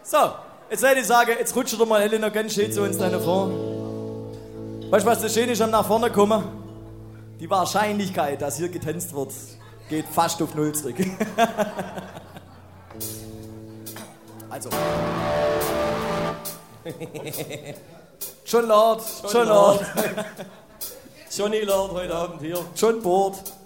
So, jetzt würde ich sagen, jetzt rutscht doch mal Elena ganz schön zu uns nach vorne. Weißt du, was das Schöne ist am nach vorne kommen? Die Wahrscheinlichkeit, dass hier getanzt wird, geht fast auf Null zurück. Also. Schon laut. Johnny Lord heute Abend hier. Schon bohrt.